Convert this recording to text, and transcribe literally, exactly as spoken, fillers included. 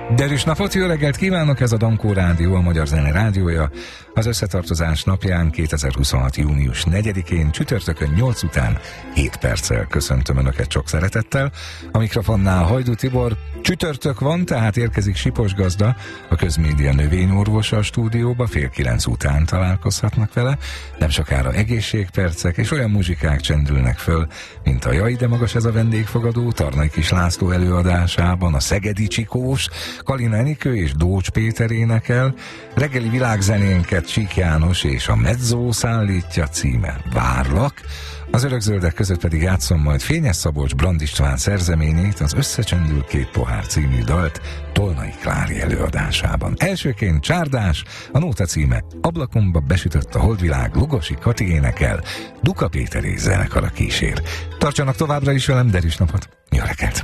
Derűs napot, jó reggelt kívánok, ez a Dankó Rádió, a Magyar Zene Rádiója. Az összetartozás napján kétezer-huszonhat. június negyedikén csütörtökön nyolc után hét perccel köszöntöm Önöket sok szeretettel. A mikrofonnál Hajdú Tibor. Csütörtök van, tehát érkezik Sipos Gazda, a Közmédia növényorvosa a stúdióba, fél kilenc után találkozhatnak vele. Nem sokára egészségpercek és olyan muzsikák csendülnek föl, mint a Jaj, de magas ez a vendégfogadó Tarnai Kis László előadásában, a Szegedi Csikós, Kalina Enikő és Dócs Péter énekel, reggeli világzenénket Csík János és a Mezzó szállítja, címe Várlak, az örökzöldek között pedig játszom majd Fényes Szabolcs Brand István szerzeményét, az Összecsendül két pohár című dalt Tolnai Klári előadásában. Elsőként Csárdás, a nóta címe Ablakomba besütött a holdvilág, Lugosi Kati énekel, Duka Péter és zenekara kísér. Tartsanak továbbra is velem, derűs napot, jó reggelt!